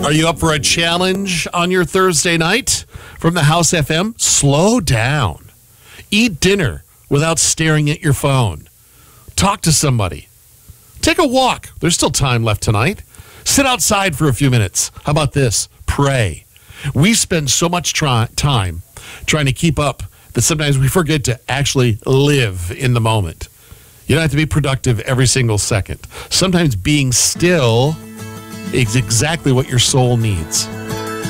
Are you up for a challenge on your Thursday night? From the House FM, slow down. Eat dinner without staring at your phone. Talk to somebody. Take a walk. There's still time left tonight. Sit outside for a few minutes. How about this? Pray. We spend so much time trying to keep up that sometimes we forget to actually live in the moment. You don't have to be productive every single second. Sometimes being still is exactly what your soul needs.